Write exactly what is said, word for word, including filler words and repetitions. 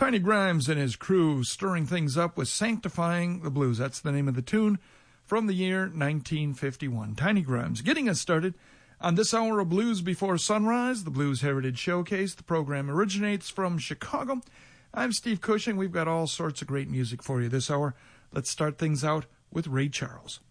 Tiny Grimes and his crew stirring things up with Sanctifying the Blues. That's the name of the tune from the year nineteen fifty-one. Tiny Grimes getting us started on this hour of Blues Before Sunrise, the Blues Heritage Showcase. The program originates from Chicago. I'm Steve Cushing. We've got all sorts of great music for you this hour. Let's start things out with Ray Charles.